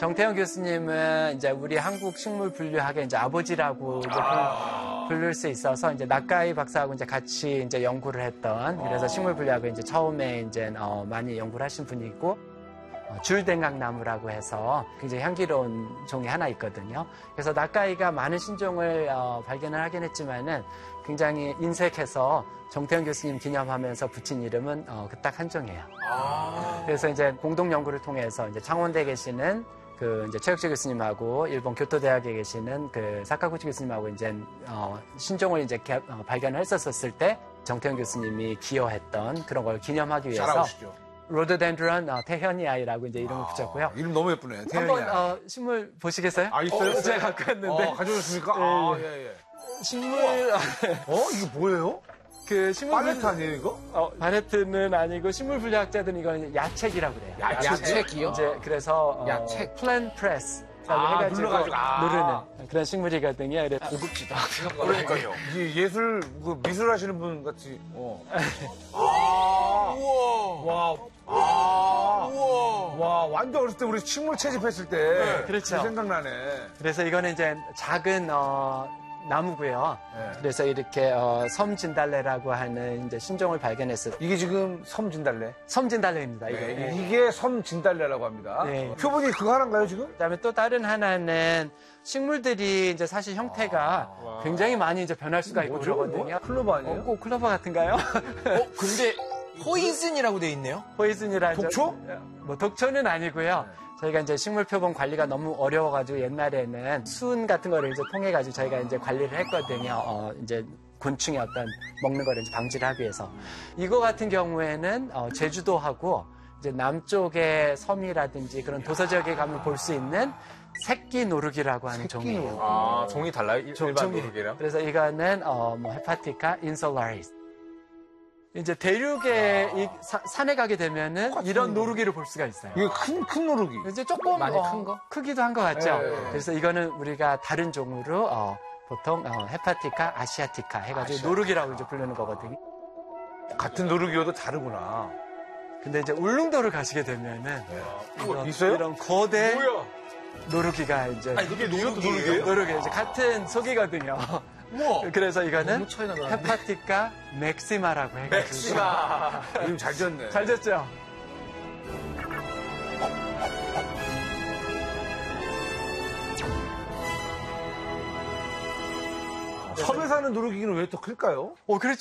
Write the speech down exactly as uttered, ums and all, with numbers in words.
정태영 교수님은 이제 우리 한국 식물 분류학의 이제 아버지라고 이제 아~ 부를 수 있어서 이제 나카이 박사하고 이제 같이 이제 연구를 했던 그래서 식물 분류학을 이제 처음에 이제 어 많이 연구를 하신 분이고 어 줄댕각나무라고 해서 굉장히 향기로운 종이 하나 있거든요. 그래서 나카이가 많은 신종을 어 발견을 하긴 했지만은 굉장히 인색해서 정태영 교수님 기념하면서 붙인 이름은 어 그 딱 한 종이에요. 아~ 그래서 이제 공동 연구를 통해서 이제 창원대에 계시는 그 이제 최혁재 교수님하고 일본 교토대학에 계시는 그 사카구치 교수님하고 이제 어 신종을 이제 개, 어, 발견을 했었을 때 정태영 교수님이 기여했던 그런 걸 기념하기 위해서 로도덴드론 어, 태현이아이라고 이제 이름을 아, 붙였고요. 이름 너무 예쁘네. 한번 어, 식물 보시겠어요? 아 있어요? 어, 제가 갖고 왔는데. 어, 가져오셨습니까? 아, 예, 예. 식물. 어 이게 뭐예요? 그 식물 팔레트 아니에요 이거? 어, 팔레트는 아니고 식물 분류학자들은 이건 야책이라고 그래요. 야책이요? 이제 그래서 어, 야책. 플랜 프레스. 아, 해가지고 눌러가지고 아. 누르는 그런 식물이거든요. 고급지다. 그러니까요. 이 예술 그 미술 하시는 분 같이. 어. 아, 우와. 와. 아, 우와. 와, 완전 어렸을 때 우리 식물 채집했을 때. 네, 그렇죠. 그 생각나네. 그래서 이거는 이제 작은 어, 나무고요. 네. 그래서 이렇게 어, 섬진달래라고 하는 이제 신종을 발견했어요. 이게 지금 섬진달래? 섬진달래입니다. 이게, 네, 네. 이게 섬진달래라고 합니다. 네. 표본이 그거 하나인가요 지금? 그다음에 또 다른 하나는 식물들이 이제 사실 형태가 아, 굉장히 많이 이제 변할 수가 있고 뭐죠? 그러거든요. 뭐? 클로버 아니에요? 어, 꼭 클로버 같은가요? 어, 근데 포이즌이라고 돼 있네요. 포이즌이라 독초? 뭐 독초는 아니고요. 네. 저희가 이제 식물 표본 관리가 너무 어려워가지고 옛날에는 수은 같은 거를 이제 통해가지고 저희가 이제 관리를 했거든요. 어, 이제 곤충의 어떤 먹는 거를 이제 방지를 하기 위해서. 이거 같은 경우에는 어, 제주도하고 이제 남쪽의 섬이라든지 그런 도서 지역에 가면 볼 수 있는 새끼 노루기라고 하는 종이에요. 아, 종이 달라요? 일반 종이. 노루기랑? 그래서 이거는 어, 뭐 헤파티카 인솔라리스. 이제 대륙에 이 사, 산에 가게 되면은 이런 노루기를 볼 수가 있어요. 이게 큰, 큰 노루기. 이제 조금 많이 어, 큰 거? 크기도 한 것 같죠. 네. 그래서 이거는 우리가 다른 종으로 어, 보통 어, 헤파티카 아시아티카 해가지고 아시아티카. 노루기라고 이제 부르는 거거든요. 같은 노루기여도 다르구나. 근데 이제 울릉도를 가시게 되면은 네. 이런, 있어요? 이런 거대 뭐야? 노루기가 이제 아니, 이게 노루기예요? 노루기 이제 같은 속이거든요. 우와. 그래서 이거는 너무 차이가 나네. 헤파티카 맥시마라고 해가지고 맥시마. 이름 잘 지었네. 잘 졌죠? 섬에 사는 노루기는 왜 또 클까요? 어, 그렇죠.